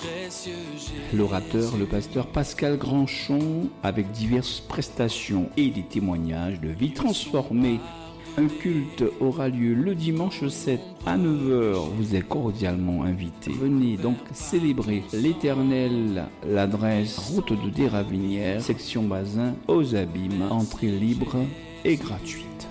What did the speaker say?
L'orateur, le pasteur Pascal Grandchon, avec diverses prestations et des témoignages de vie transformée. Un culte aura lieu le dimanche 7 à 9 h. Vous êtes cordialement invités. Venez donc célébrer l'Éternel. L'adresse route de Déravinières, section Bazin, aux Abîmes. Entrée libre et gratuite.